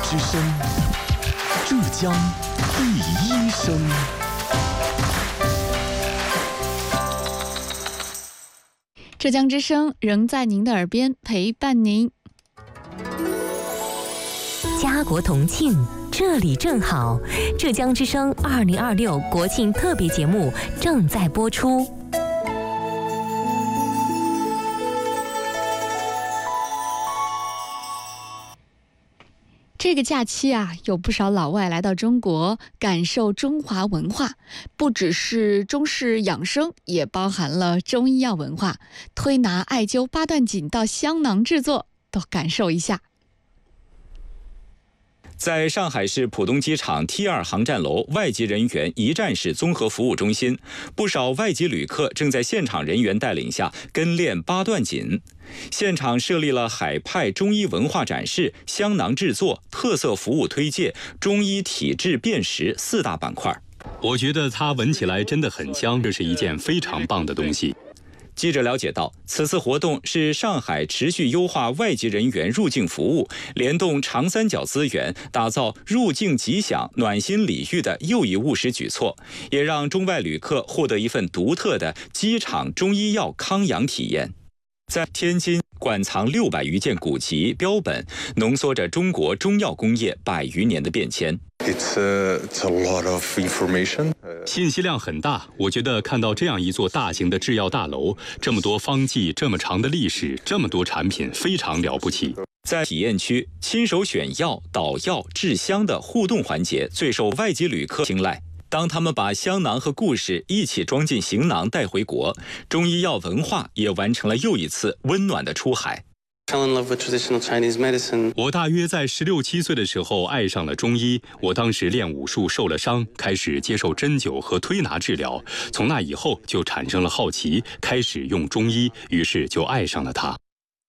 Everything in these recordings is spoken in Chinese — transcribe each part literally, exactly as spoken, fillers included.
之声，浙江第一声。 浙江之声仍在您的耳边陪伴您。 家国同庆，这里正好。浙江之声二零二六国庆特别节目正在播出。 这个假期啊，有不少老外来到中国，感受中华文化，不只是中式养生，也包含了中医药文化，推拿、艾灸、八段锦到香囊制作，都感受一下。 在上海市浦东机场 T 二 航站楼外籍人员一站式综合服务中心，不少外籍旅客正在现场人员带领下跟练八段锦。现场设立了海派中医文化展示、香囊制作、特色服务推介、中医体质辨识四大板块。 我觉得它闻起来真的很香，这是一件非常棒的东西。 记者了解到，此次活动是上海持续优化外籍人员入境服务，联动长三角资源，打造入境吉祥、暖心礼遇的又一务实举措，也让中外旅客获得一份独特的机场中医药康养体验。在天津馆藏六百余件古籍标本，浓缩着中国中药工业百余年的变迁。 It's a, it's a lot of information. 信息量很大，我觉得看到这样一座大型的制药大楼，这么多方剂，这么长的历史，这么多产品，非常了不起。 在体验区，亲手选药、导药、制香的互动环节最受外籍旅客青睐。当他们把香囊和故事一起装进行囊带回国，中医药文化也完成了又一次温暖的出海。 我大约在十六七岁的时候爱上了中医，我当时练武术受了伤，开始接受针灸和推拿治疗，从那以后就产生了好奇，开始用中医，于是就爱上了它。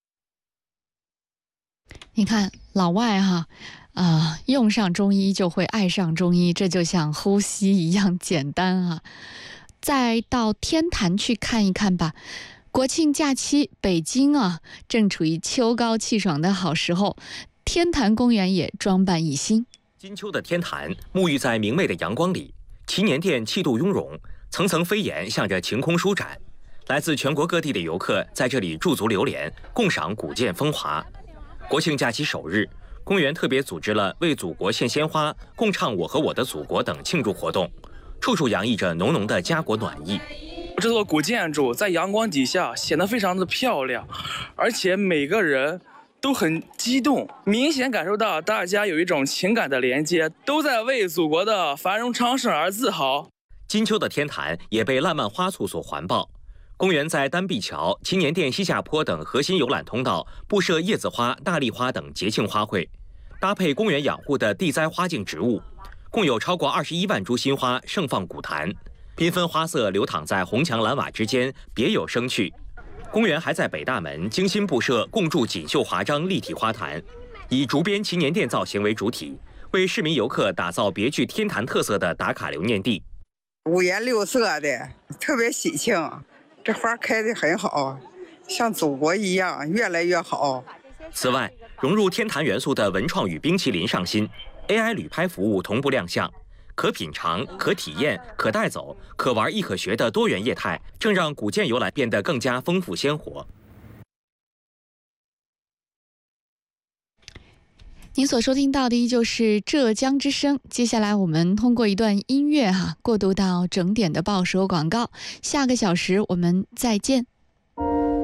你看老外哈。啊、呃，用上中医就会爱上中医，这就像呼吸一样简单啊！再到天坛去看一看吧。国庆假期，北京啊，正处于秋高气爽的好时候，天坛公园也装扮一新。 金秋的天坛沐浴在明媚的阳光里，祈年殿气度雍容，层层飞檐向着晴空舒展。来自全国各地的游客在这里驻足流连，共赏古建风华。国庆假期首日，公园特别组织了为祖国献鲜花、共唱我和我的祖国等庆祝活动，处处洋溢着浓浓的家国暖意。 这座古建筑在阳光底下显得非常的漂亮，而且每个人都很激动，明显感受到大家有一种情感的连接，都在为祖国的繁荣昌盛而自豪。 金秋的天坛也被烂漫花簇所环抱。公园在丹碧桥、祈年殿西下坡等核心游览通道布设叶子花、大丽花等节庆花卉，搭配公园养护的地栽花境植物，共有超过二十一万株新花盛放古坛，缤纷花色流淌在红墙蓝瓦之间，别有生趣。公园还在北大门精心布设共筑锦绣华章立体花坛，以竹编祈年殿造型为主体，为市民游客打造别具天坛特色的打卡留念地。 五颜六色的，特别喜庆。这花开得很好，像祖国一样越来越好。 此外，融入天坛元素的文创与冰淇淋上新 ，A I 旅拍服务同步亮相，可品尝、可体验、可带走、可玩亦可学的多元业态，正让古建游览变得更加丰富鲜活。 您所收听到的依旧是浙江之声，接下来我们通过一段音乐哈，过渡到整点的报时和广告。下个小时我们再见。